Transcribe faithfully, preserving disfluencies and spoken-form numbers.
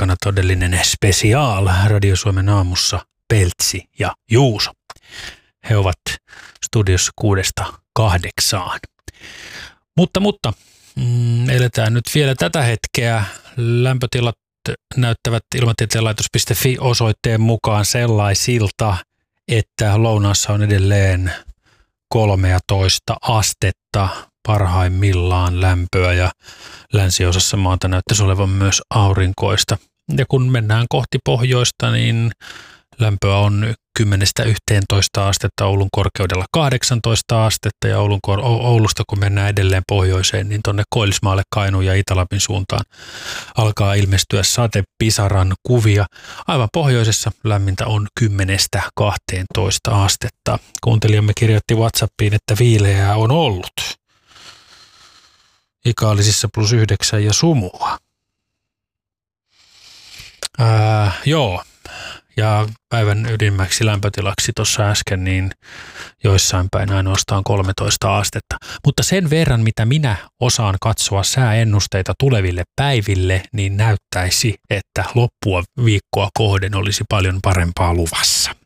mukana todellinen spesiaal Radio Suomen aamussa Peltsi ja Juuso. He ovat studiossa kuudesta kahdeksaan. Mutta, mutta mm, eletään nyt vielä tätä hetkeä. Lämpötilat näyttävät ilmatieteen laitos piste fi osoitteen mukaan sellaisilta, että lounaassa on edelleen kolmetoista astetta parhaimmillaan lämpöä ja länsiosassa maata näyttäisi olevan myös aurinkoista. Ja kun mennään kohti pohjoista, niin lämpöä on kymmenestä yhteentoista astetta, Oulun korkeudella kahdeksantoista astetta ja Oulun, Oulusta kun mennään edelleen pohjoiseen, niin tuonne Koillismaalle, Kainuun ja Itä-Lapin suuntaan alkaa ilmestyä satepisaran kuvia. Aivan pohjoisessa lämmintä on kymmenestä kahteentoista astetta. Kuuntelijamme kirjoitti WhatsAppiin, että viileää on ollut. Ikaalisissa plus yhdeksän ja sumua. Ää, joo. Ja päivän ydimmäksi lämpötilaksi tuossa äsken, niin joissain päin ainoastaan kolmetoista astetta. Mutta sen verran, mitä minä osaan katsoa sääennusteita tuleville päiville, niin näyttäisi, että loppua viikkoa kohden olisi paljon parempaa luvassa.